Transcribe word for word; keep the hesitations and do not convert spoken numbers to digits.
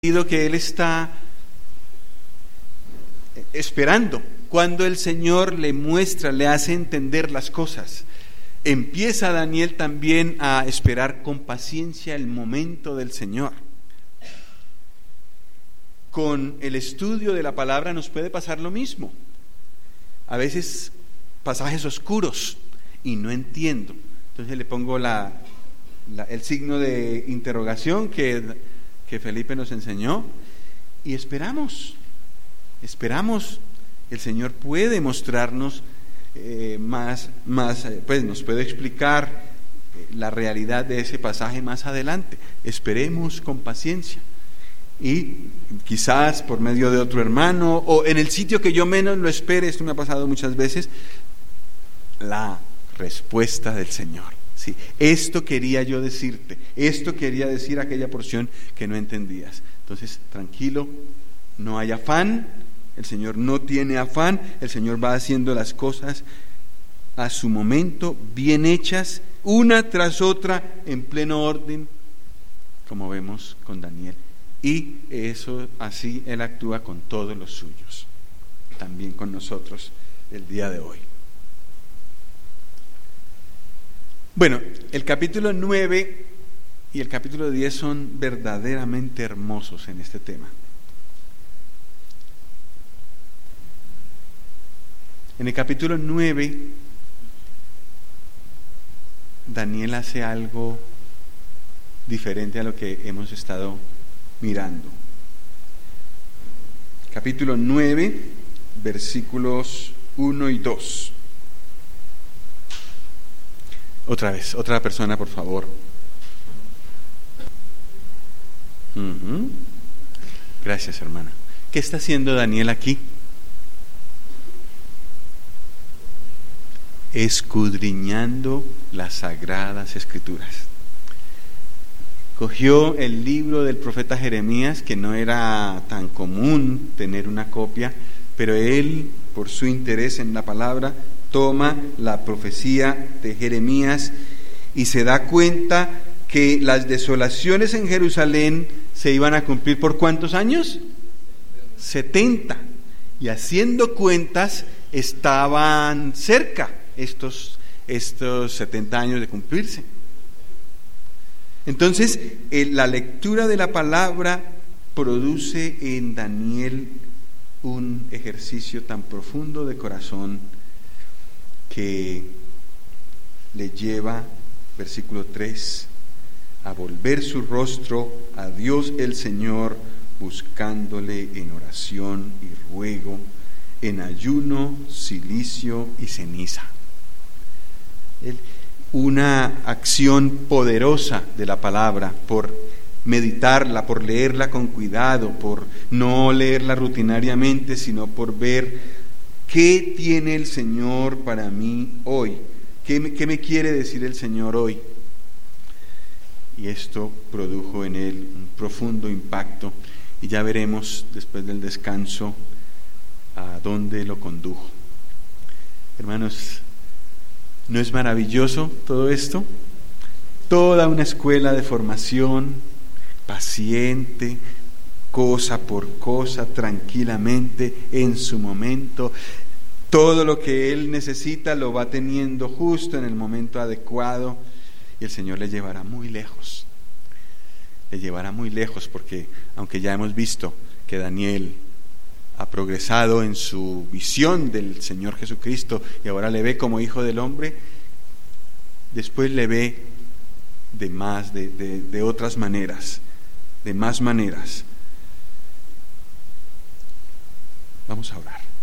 que él está esperando cuando el Señor le muestra, le hace entender las cosas. Empieza Daniel también a esperar con paciencia el momento del Señor. Con el estudio de la palabra nos puede pasar lo mismo. A veces pasajes oscuros y no entiendo. Entonces le pongo la, la, el signo de interrogación que que Felipe nos enseñó y esperamos, esperamos, el Señor puede mostrarnos eh, más, más, pues nos puede explicar eh, la realidad de ese pasaje más adelante. Esperemos con paciencia y quizás por medio de otro hermano o en el sitio que yo menos lo espere, esto me ha pasado muchas veces, la respuesta del Señor. Sí, esto quería yo decirte, esto quería decir aquella porción que no entendías. Entonces, tranquilo, no hay afán, el Señor no tiene afán, el Señor va haciendo las cosas a su momento, bien hechas, una tras otra, en pleno orden, como vemos con Daniel. Y eso, así Él actúa con todos los suyos, también con nosotros el día de hoy. Bueno, el capítulo nueve y el capítulo diez son verdaderamente hermosos en este tema. En el capítulo nueve, Daniel hace algo diferente a lo que hemos estado mirando. Capítulo nueve, versículos uno y dos. Otra vez, otra persona, por favor. Uh-huh. Gracias, hermana. ¿Qué está haciendo Daniel aquí? Escudriñando las sagradas escrituras. Cogió el libro del profeta Jeremías, que no era tan común tener una copia, pero él, por su interés en la palabra, toma la profecía de Jeremías y se da cuenta que las desolaciones en Jerusalén se iban a cumplir ¿por cuántos años? setenta. Y haciendo cuentas estaban cerca estos, estos setenta años de cumplirse. Entonces, eh, la lectura de la palabra produce en Daniel un ejercicio tan profundo de corazón que le lleva, versículo tres, a volver su rostro a Dios el Señor, buscándole en oración y ruego, en ayuno, cilicio y ceniza. Una acción poderosa de la palabra, por meditarla, por leerla con cuidado, por no leerla rutinariamente, sino por ver ¿qué tiene el Señor para mí hoy? ¿Qué me, qué me quiere decir el Señor hoy? Y esto produjo en él un profundo impacto y ya veremos después del descanso a dónde lo condujo. Hermanos, ¿no es maravilloso todo esto? Toda una escuela de formación paciente, cosa por cosa, tranquilamente, en su momento. Todo lo que él necesita lo va teniendo justo en el momento adecuado y el Señor le llevará muy lejos. Le llevará muy lejos porque, aunque ya hemos visto que Daniel ha progresado en su visión del Señor Jesucristo y ahora le ve como hijo del hombre, después le ve de más, de, de, de otras maneras, de más maneras. Vamos a orar.